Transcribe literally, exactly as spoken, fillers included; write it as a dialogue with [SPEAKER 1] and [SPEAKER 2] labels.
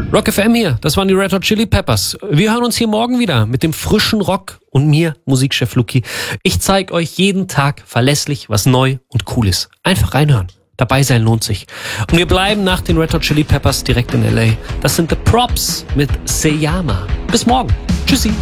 [SPEAKER 1] Rock F M hier, das waren die Red Hot Chili Peppers. Wir hören uns hier morgen wieder mit dem frischen Rock und mir, Musikchef Luki. Ich zeige euch jeden Tag verlässlich, was neu und cool ist. Einfach reinhören. Dabei sein lohnt sich. Und wir bleiben nach den Red Hot Chili Peppers direkt in L A. Das sind The Props mit Seyama. Bis morgen. Tschüssi.